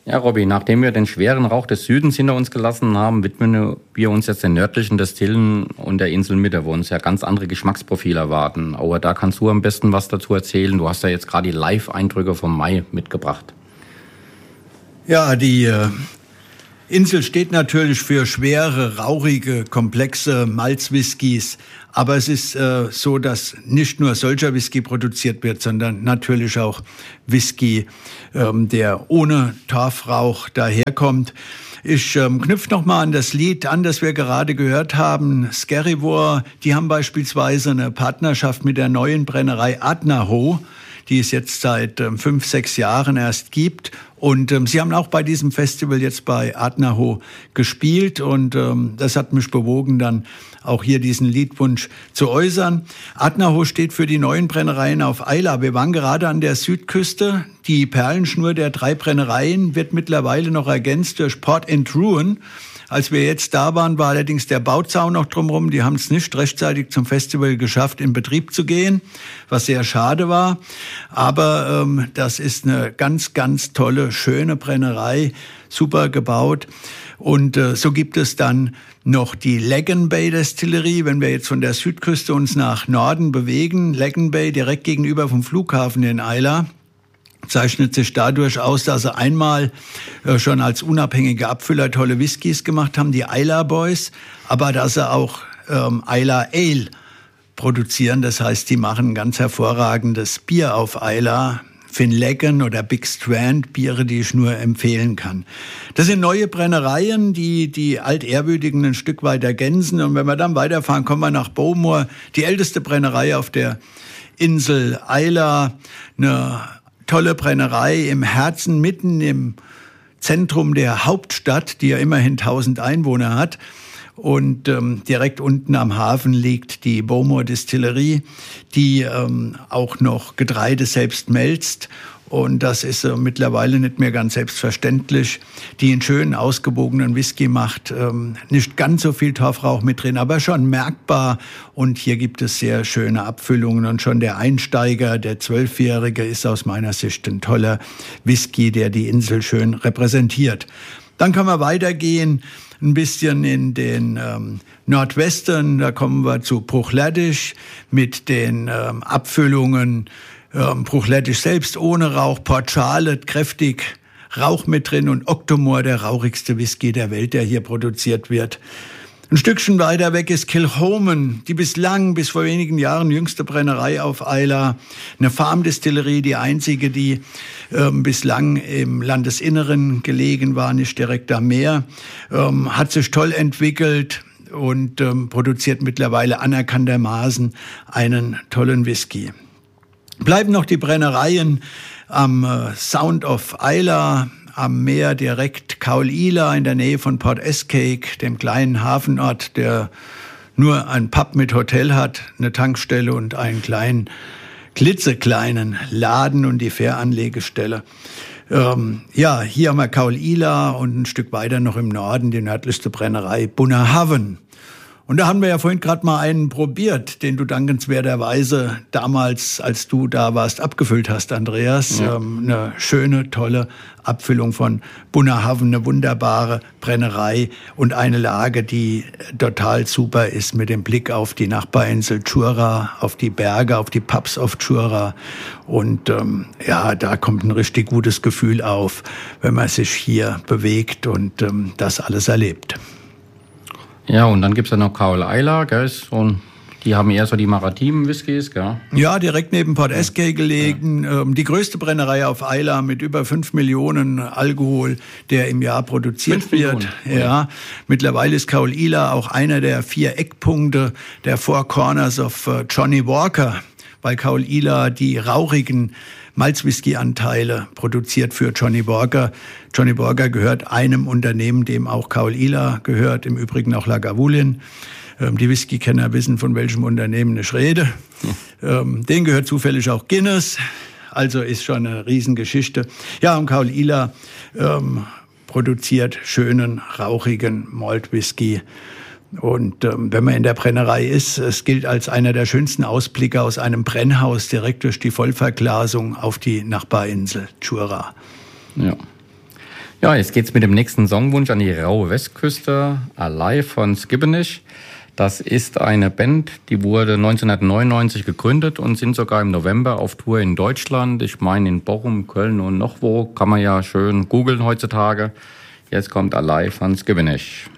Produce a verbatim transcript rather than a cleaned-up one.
Ja, Robby, nachdem wir den schweren Rauch des Südens hinter uns gelassen haben, widmen wir uns jetzt den nördlichen Destillen und der Insel Mitte, wo uns ja ganz andere Geschmacksprofile erwarten. Aber da kannst du am besten was dazu erzählen. Du hast ja jetzt gerade die Live-Eindrücke vom Mai mitgebracht. Ja, die äh, Insel steht natürlich für schwere, rauchige, komplexe Malzwhiskys. Aber es ist äh, so, dass nicht nur solcher Whisky produziert wird, sondern natürlich auch Whisky, ähm, der ohne Torfrauch daherkommt. Ich ähm, knüpfe nochmal an das Lied an, das wir gerade gehört haben. Skerryvore, die haben beispielsweise eine Partnerschaft mit der neuen Brennerei Adnaho, die es jetzt seit ähm, fünf, sechs Jahren erst gibt. Und ähm, sie haben auch bei diesem Festival jetzt bei Adnaho gespielt. Und ähm, das hat mich bewogen, dann auch hier diesen Liedwunsch zu äußern. Adnaho steht für die neuen Brennereien auf Islay. Wir waren gerade an der Südküste. Die Perlenschnur der drei Brennereien wird mittlerweile noch ergänzt durch Port and Ruin. Als wir jetzt da waren, war allerdings der Bauzaun noch drumherum. Die haben es nicht rechtzeitig zum Festival geschafft, in Betrieb zu gehen, was sehr schade war. Aber ähm, das ist eine ganz, ganz tolle, schöne Brennerei, super gebaut. Und äh, so gibt es dann noch die Lagan Bay Destillerie. Wenn wir jetzt von der Südküste uns nach Norden bewegen, Lagan Bay direkt gegenüber vom Flughafen in Islay, zeichnet sich dadurch aus, dass sie einmal äh, schon als unabhängige Abfüller tolle Whiskys gemacht haben, die Islay Boys, aber dass sie auch ähm, Islay Ale produzieren. Das heißt, die machen ganz hervorragendes Bier auf Islay. Finlaggan oder Big Strand, Biere, die ich nur empfehlen kann. Das sind neue Brennereien, die die Altehrwürdigen ein Stück weit ergänzen. Und wenn wir dann weiterfahren, kommen wir nach Bowmore, die älteste Brennerei auf der Insel Islay, eine tolle Brennerei im Herzen, mitten im Zentrum der Hauptstadt, die ja immerhin tausend Einwohner hat. Und ähm, direkt unten am Hafen liegt die Bowmore Distillerie, die ähm, auch noch Getreide selbst melzt. Und das ist äh, mittlerweile nicht mehr ganz selbstverständlich. Die einen schönen, ausgewogenen Whisky macht. Ähm, nicht ganz so viel Torfrauch mit drin, aber schon merkbar. Und hier gibt es sehr schöne Abfüllungen. Und schon der Einsteiger, der Zwölfjährige, ist aus meiner Sicht ein toller Whisky, der die Insel schön repräsentiert. Dann kann man weitergehen, ein bisschen in den ähm, Nordwesten. Da kommen wir zu Bruichladdich mit den ähm, Abfüllungen. Ähm, Bruichladdich selbst ohne Rauch, Port Charlotte kräftig, Rauch mit drin und Octomore, der rauchigste Whisky der Welt, der hier produziert wird. Ein Stückchen weiter weg ist Kilchoman, die bislang, bis vor wenigen Jahren jüngste Brennerei auf Islay. Eine Farmdistillerie, die einzige, die ähm, bislang im Landesinneren gelegen war, nicht direkt am Meer. Ähm, hat sich toll entwickelt und ähm, produziert mittlerweile anerkanntermaßen einen tollen Whisky. Bleiben noch die Brennereien am äh, Sound of Islay, am Meer direkt Caol-Ila in der Nähe von Port Escaig, dem kleinen Hafenort, der nur ein Pub mit Hotel hat, eine Tankstelle und einen kleinen, klitzekleinen Laden und die Fähranlegestelle. Ähm, ja, hier haben wir Caol-Ila und ein Stück weiter noch im Norden die nördlichste Brennerei Bunnahabhain. Und da haben wir ja vorhin gerade mal einen probiert, den du dankenswerterweise damals, als du da warst, abgefüllt hast, Andreas. Ja. Ähm, eine schöne, tolle Abfüllung von Bunnahabhain, eine wunderbare Brennerei und eine Lage, die total super ist mit dem Blick auf die Nachbarinsel Jura, auf die Berge, auf die Pubs auf Jura. Und ähm, ja, da kommt ein richtig gutes Gefühl auf, wenn man sich hier bewegt und ähm, das alles erlebt. Ja, und dann gibt's ja noch Caol-Ila, gell, und die haben eher so die maritimen Whiskys, gell? Ja, direkt neben Port Escaig gelegen. Ja. Ähm, die größte Brennerei auf Islay mit über fünf Millionen Alkohol, der im Jahr produziert wird. Ja. ja. Mittlerweile ist Caol-Ila auch einer der vier Eckpunkte der Four Corners of uh, Johnnie Walker, weil Caol-Ila die rauchigen Malzwhisky-Anteile produziert für Johnnie Walker. Johnnie Walker gehört einem Unternehmen, dem auch Caol-Ila gehört, im Übrigen auch Lagavulin. Ähm, die Whisky-Kenner wissen, von welchem Unternehmen ich rede. Ja. Ähm, denen gehört zufällig auch Guinness, also ist schon eine Riesengeschichte. Ja, und Caol-Ila ähm, produziert schönen, rauchigen Malt-Whisky. Und ähm, wenn man in der Brennerei ist, es gilt als einer der schönsten Ausblicke aus einem Brennhaus direkt durch die Vollverglasung auf die Nachbarinsel Jura. Ja. Ja, jetzt geht's mit dem nächsten Songwunsch an die raue Westküste, Alive von Skibbenich. Das ist eine Band, die wurde neunzehnhundertneunundneunzig gegründet und sind sogar im November auf Tour in Deutschland. Ich meine in Bochum, Köln und noch wo. Kann man ja schön googeln heutzutage. Jetzt kommt Alive von Skibbenich.